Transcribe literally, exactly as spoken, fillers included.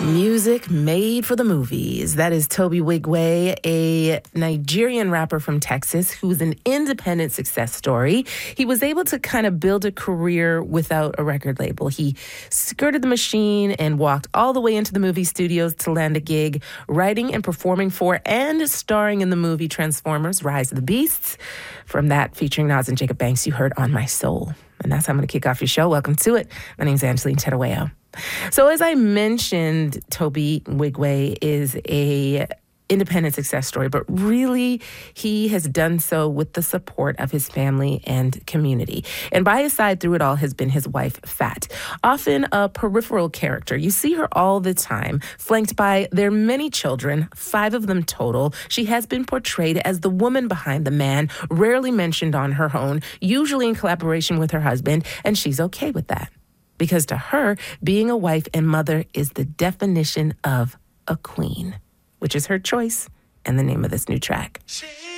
Music made for the movies. That is Toby Wigwe, a Nigerian rapper from Texas who's an independent success story. He was able to kind of build a career without a record label. He skirted the machine and walked all the way into the movie studios to land a gig, writing and performing for and starring in the movie Transformers: Rise of the Beasts. From that, featuring Nas and Jacob Banks, you heard On My Soul. And that's how I'm going to kick off your show. Welcome to it. My name's Angeline Tedaweo. So as I mentioned, Toby Wigwe is a independent success story, but really he has done so with the support of his family and community. And by his side through it all has been his wife, Fat, often a peripheral character. You see her all the time, flanked by their many children, five of them total. She has been portrayed as the woman behind the man, rarely mentioned on her own, usually in collaboration with her husband, and she's okay with that. Because to her, being a wife and mother is the definition of a queen, which is her choice and the name of this new track. She